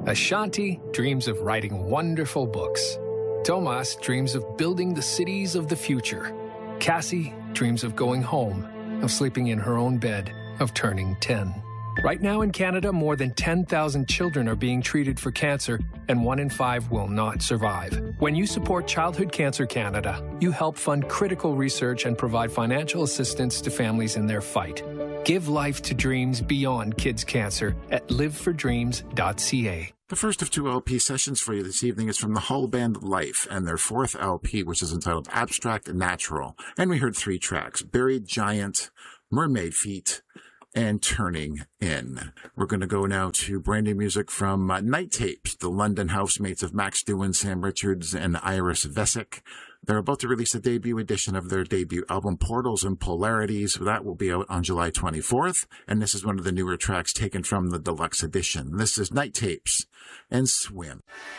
Ashanti dreams of writing wonderful books. Tomas dreams of building the cities of the future. Cassie dreams of going home, of sleeping in her own bed, of turning 10. Right now in Canada, more than 10,000 children are being treated for cancer, and 1 in 5 will not survive. When you support Childhood Cancer Canada, you help fund critical research and provide financial assistance to families in their fight. Give life to dreams beyond kids' cancer at livefordreams.ca. The first of 2 LP sessions for you this evening is from the Hull band Life and their 4th LP, which is entitled Abstract Natural. And we heard 3 tracks: Buried Giant, Mermaid Feet, and Turning In. We're going to go now to brand new music from Night Tapes, the London housemates of Max Doohan, Sam Richards, and Iris Vesic. They're about to release a debut edition of their debut album, Portals and Polarities. That will be out on July 24th, and this is one of the newer tracks taken from the deluxe edition. This is Night Tapes and Swim.